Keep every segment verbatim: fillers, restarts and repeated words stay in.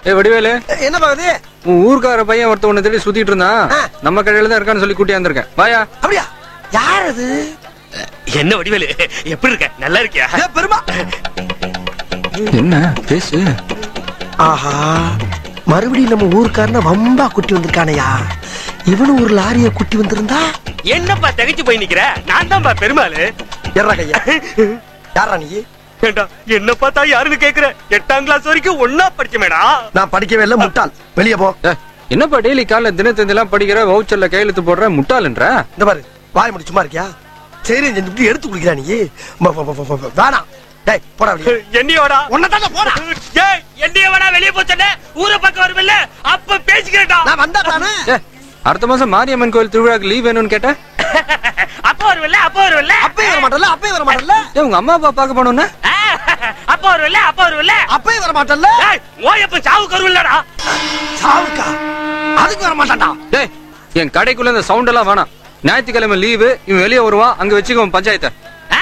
ஏ வடிவேலு, என்ன பாக்குது? உன் ஊர்க்கார பையன் ஒருத்த உன்னை தேடி சுத்திட்டு இருந்தான். நம்ம கடையில தான் இருக்கான்னு சொல்லி கூட்டியாந்துருக்கேன். வாயா. அப்படியா? யார் அது? என்ன வடிவேலு, எப்படி இருக்க? நல்லா இருக்கியா? பெருமா என்ன பேசு. ஆஹா, மறுபடியும் நம்ம ஊருக்காரன வம்பா குட்டி வந்திருக்கானையா? இவனு ஒரு லாரிய குட்டி வந்திருந்தா என்னப்பா தகைச்சு போய் நிக்கிற? நான் தான்ப்பா பெருமாளு. எர்ரா கையா. யாரா நீ? ஏண்டா என்ன பார்த்தா யாருன்னு கேக்குற? எட்டாம் கிளாஸ் வரைக்கும் ஒன்னா படிச்சமேடா. நான் படிக்கவே இல்ல, முட்டாள். வெளியே போ. என்னப்பா டெய்லி காலைல தினத்தந்தெல்லாம் படிக்கிற, வவுச்சர்ல கையெழுத்து போடுற, முட்டாளுன்ற? இந்த பாரு, வாய் முடி சும்மா இருக்கியா? சரி செஞ்சு எடுத்து குடிக்கிறா நீ. வேணாம். டேய் போடா வெளியே. என்னையோடா? உன்னதான போடா. ஏய் என்னையோடா வெளிய போச்சனே? ஊர பக்கம் வருவல்ல, அப்ப பேசிக்கிறடா. நான் வந்தா தானே. அடுத்த மாசம் மாரியம்மன் கோயில் திருவிழாக்கு லீவ் வேணும்னு கேட்ட. அப்ப வருவல்ல, அப்ப வருவல்ல. அப்பவே வர மாட்டல்ல, அப்பவே வர மாட்டல்ல. ஏ உங்க அம்மா அப்பா பார்க்க போணும்னா? அப்ப வருவல்ல, அப்ப வருவல்ல. அப்பவே வர மாட்டல்ல. ஏய் ஓயப்ப சாவுக்கு வருவல்லடா. சாவுக்கா? அதுக்கு வர மாட்டான்டா. டேய் என் கடைக்குள்ள இந்த சவுண்ட் எல்லாம் வேணாம். ஞாயிற்றுக்கிழமை லீவு, இவன் வெளியே வருவான், அங்க வச்சுக்கோ பஞ்சாயத்தை.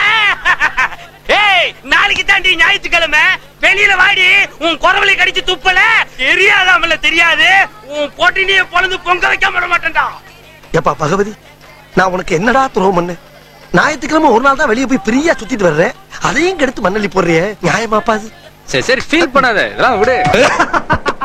ஏய் நாளைக்கு தாண்டி ஞாயிற்றுக்கிழமை, வெளியில வாடி. உன் குரவலை கடிச்சு துப்பல தெரியாதாமல தெரியாது. உன் பொட்டினிய பொழுது பொங்க வைக்க விட மாட்டேன்டா. எப்பா பகவதி, நான் உனக்கு என்னடா துரோகம் பண்ண? ஞாயிற்றுக்கிழமை ஒரு நாள் தான் வெளியே போய் பிரியா சுத்திட்டு வர்றேன், அதையும் கெடுத்து மண்ணள்ளி போடுறியே, நியாயமாப்பா அது? சரி சரி ஃபீல் பண்ணாத, இதெல்லாம் விடு.